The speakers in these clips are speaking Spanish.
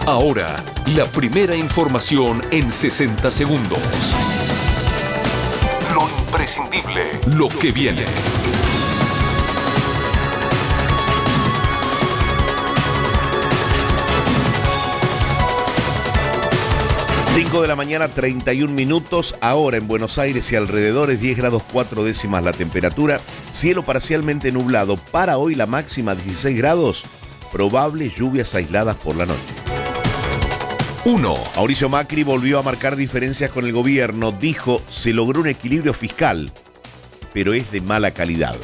Ahora, la primera información en 60 segundos. Lo imprescindible, lo que viene. Cinco de la mañana, 31 minutos. Ahora en Buenos Aires y alrededores, 10 grados 4 décimas la temperatura. Cielo parcialmente nublado. Para hoy la máxima 16 grados. Probables lluvias aisladas por la noche. 1. Mauricio Macri volvió a marcar diferencias con el gobierno. Dijo, se logró un equilibrio fiscal, pero es de mala calidad.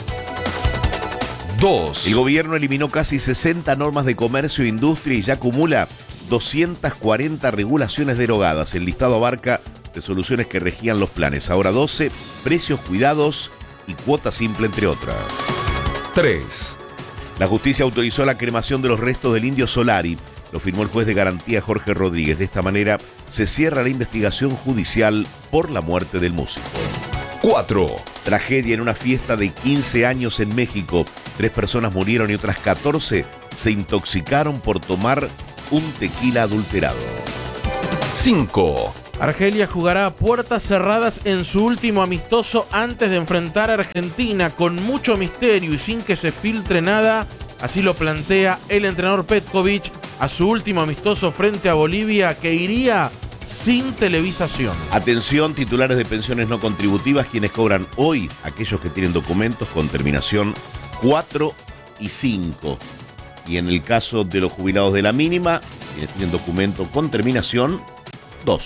2. El gobierno eliminó casi 60 normas de comercio e industria y ya acumula 240 regulaciones derogadas. El listado abarca resoluciones que regían los planes. Ahora 12, precios cuidados y cuota simple, entre otras. 3. La justicia autorizó la cremación de los restos del Indio Solari. Lo firmó el juez de garantía Jorge Rodríguez. De esta manera se cierra la investigación judicial por la muerte del músico. 4. Tragedia en una fiesta de 15 años en México. 3 personas murieron y otras 14 se intoxicaron por tomar un tequila adulterado. 5. Argelia jugará a puertas cerradas en su último amistoso antes de enfrentar a Argentina con mucho misterio y sin que se filtre nada. Así lo plantea el entrenador Petkovic a su último amistoso frente a Bolivia, que iría sin televisación. Atención, titulares de pensiones no contributivas, quienes cobran hoy, aquellos que tienen documentos con terminación 4 y 5. Y en el caso de los jubilados de la mínima, quienes tienen documento con terminación